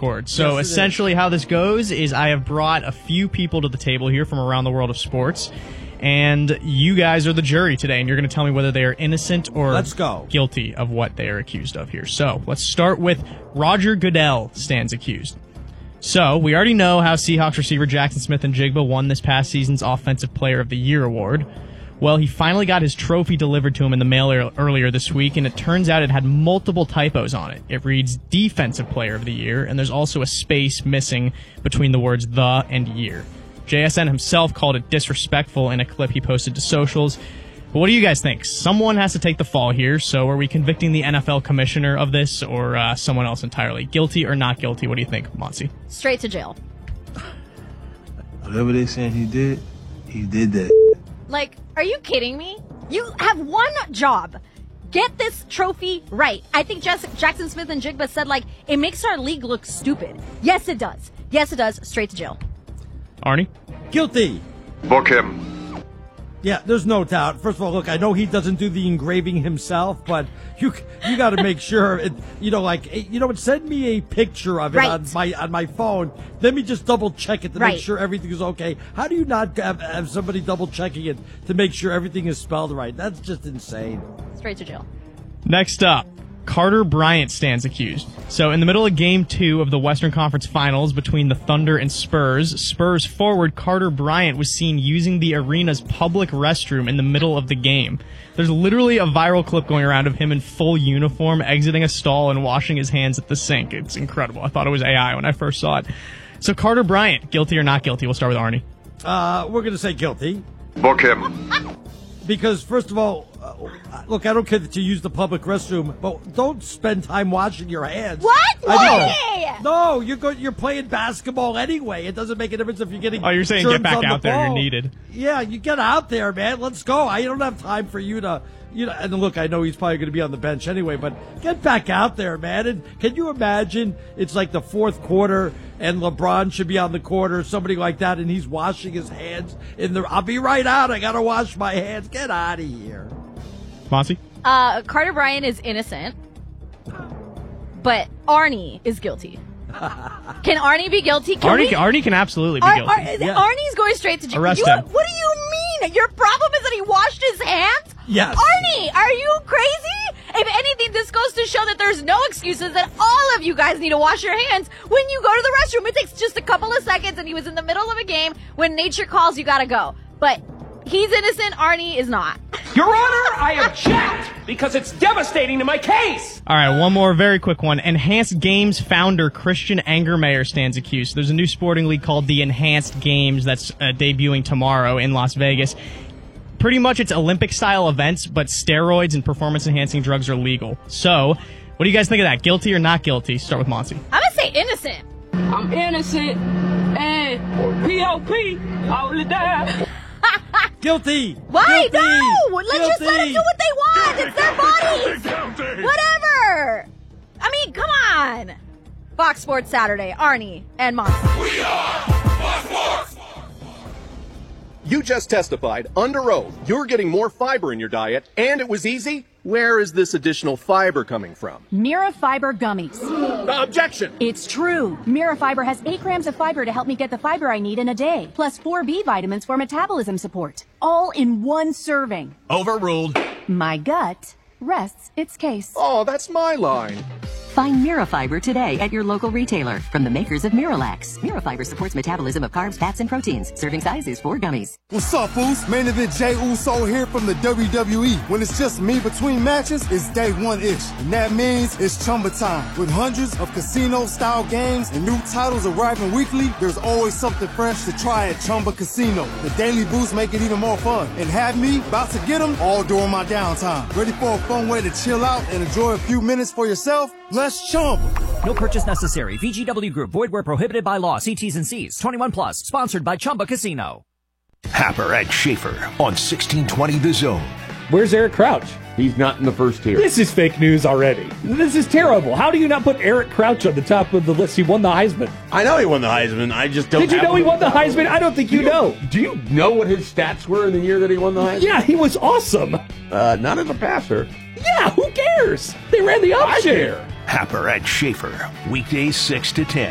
Discord. So essentially how this goes is I have brought a few people to the table here from around the world of sports, and you guys are the jury today, and you're going to tell me whether they are innocent or guilty of what they are accused of here. So let's start with Roger Goodell stands accused. So we already know how Seahawks receiver Jackson Smith-Njigba won this past season's Offensive Player of the Year award. Well, he finally got his trophy delivered to him in the mail earlier this week, and it turns out it had multiple typos on it. It reads Defensive Player of the Year, and there's also a space missing between the words the and year. JSN himself called it disrespectful in a clip he posted to socials. But what do you guys think? Someone has to take the fall here, so are we convicting the NFL commissioner of this or someone else entirely? Guilty or not guilty? What do you think, Monsi? Straight to jail. Whatever they saying he did that. Like, are you kidding me? You have one job. Get this trophy right. I think Jackson Smith-Njigba said, it makes our league look stupid. Yes, it does. Yes, it does. Straight to jail. Arnie? Guilty. Book him. Yeah, there's no doubt. First of all, look, I know he doesn't do the engraving himself, but you got to make sure send me a picture of it on my phone. Let me just double check it to make sure everything is okay. How do you not have somebody double checking it to make sure everything is spelled right? That's just insane. Straight to jail. Next up, Carter Bryant stands accused. So in the middle of Game 2 of the Western Conference Finals between the Thunder and Spurs forward Carter Bryant was seen using the arena's public restroom in the middle of the game. There's literally a viral clip going around of him in full uniform exiting a stall and washing his hands at the sink. It's incredible. I thought it was AI when I first saw it. So Carter Bryant, guilty or not guilty? We'll start with Arnie. We're going to say guilty. Book him. Because, first of all, look, I don't care that you use the public restroom, but don't spend time washing your hands. What? No, you're playing basketball anyway. It doesn't make a difference if you're getting. Oh, you're saying get back out there. You're needed. Yeah, you get out there, man. Let's go. I don't have time for you to. And look, I know he's probably going to be on the bench anyway, but get back out there, man. And can you imagine it's like the fourth quarter and LeBron should be on the court or somebody like that, and he's washing his hands I'll be right out. I got to wash my hands. Get out of here. Monsi? Carter Bryant is innocent, but Arnie is guilty. Can Arnie be guilty? Arnie can absolutely be guilty. Arnie's going straight to jail. Arrest him. What do you mean? Your problem is that he washed his hands? Yes. Arnie, are you crazy? If anything, this goes to show that there's no excuses, that all of you guys need to wash your hands when you go to the restroom. It takes just a couple of seconds, and he was in the middle of a game. When nature calls, you gotta go. But he's innocent. Arnie is not. Your Honor, I object because it's devastating to my case. All right, one more very quick one. Enhanced Games founder Christian Angermayer stands accused. There's a new sporting league called the Enhanced Games that's debuting tomorrow in Las Vegas. Pretty much it's Olympic-style events, but steroids and performance-enhancing drugs are legal. So, what do you guys think of that? Guilty or not guilty? Start with Monsi. I'm going to say innocent. I'm innocent. And P.O.P. I will die. Guilty. Why? Guilty. No! Just let them do what they want. It's their bodies. Whatever. I mean, come on. Fox Sports Saturday. Arnie and Monsi. We are Fox Sports. You just testified under oath you're getting more fiber in your diet, and it was easy. Where is this additional fiber coming from? Mirafiber gummies. Objection! It's true. Mirafiber has 8 grams of fiber to help me get the fiber I need in a day, plus 4 B vitamins for metabolism support. All in one serving. Overruled. My gut rests its case. Oh, that's my line. Find Mirafiber today at your local retailer from the makers of Miralax. Mirafiber supports metabolism of carbs, fats, and proteins. Serving size is 4 gummies. What's up, fools? Main event Jey Uso here from the WWE. When it's just me between matches, it's day one-ish. And that means it's Chumba time. With hundreds of casino-style games and new titles arriving weekly, there's always something fresh to try at Chumba Casino. The daily boosts make it even more fun. And have me about to get them all during my downtime. Ready for a fun way to chill out and enjoy a few minutes for yourself? Let's Chumba. No purchase necessary. VGW Group. Void where prohibited by law. See T's and C's. 21 plus. Sponsored by Chumba Casino. Happer and Schaefer on 1620 The Zone. Where's Eric Crouch? He's not in the first tier. This is fake news already. This is terrible. How do you not put Eric Crouch on the top of the list? He won the Heisman. I know he won the Heisman. I just don't. Did you know he won the Heisman? I don't think you know. Do you know what his stats were in the year that he won the Heisman? Yeah, he was awesome. Not as a passer. Yeah, who cares? They ran the option. I care. Happer and Schaefer, weekdays 6 to 10.